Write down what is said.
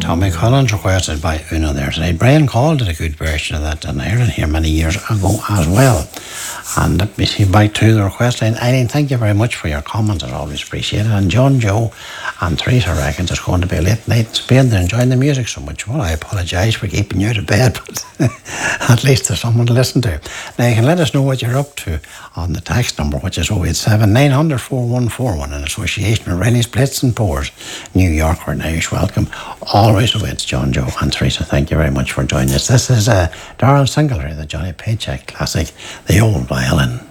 Tommy Collins requested by Una there today. Brian Call did a good version of that, and I heard it here many years ago as well. And let me see, back to the request line. Eileen, thank you very much for your comments. I always appreciate it. And John Joe and Teresa reckons it's going to be a late night in Spain. They're enjoying the music so much. Well, I apologise for keeping you out of bed, but at least there's someone to listen to. Now, you can let us know what you're up to on the text number, which is 087 900 4141, in association with Rennie's Blitz and Pours, New York, or an Irish welcome. Always awaits John Joe and Teresa. Thank you very much for joining us. This is Darrell Singletary, the Johnny Paycheck classic, The Old Violin.